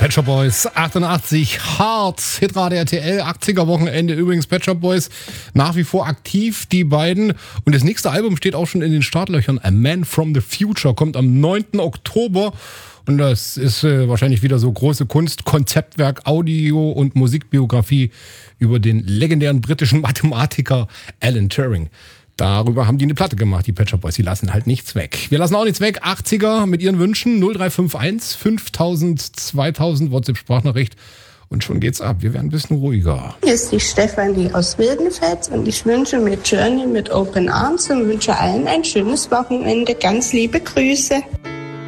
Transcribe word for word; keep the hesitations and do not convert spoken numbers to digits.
Pet Shop Boys achtundachtzig, Hard, Hitrate R T L, achtziger Wochenende. Übrigens Pet Shop Boys nach wie vor aktiv, die beiden. Und das nächste Album steht auch schon in den Startlöchern. A Man from the Future kommt am neunten Oktober. Und das ist äh, wahrscheinlich wieder so große Kunst, Konzeptwerk, Audio- und Musikbiografie über den legendären britischen Mathematiker Alan Turing. Darüber haben die eine Platte gemacht, die Pet Shop Boys. Die lassen halt nichts weg. Wir lassen auch nichts weg. achtziger mit ihren Wünschen. null drei fünf eins fünftausend zweitausend WhatsApp-Sprachnachricht. Und schon geht's ab. Wir werden ein bisschen ruhiger. Hier ist die Stefanie aus Wildenfels und ich wünsche mir Journey mit Open Arms und wünsche allen ein schönes Wochenende. Ganz liebe Grüße.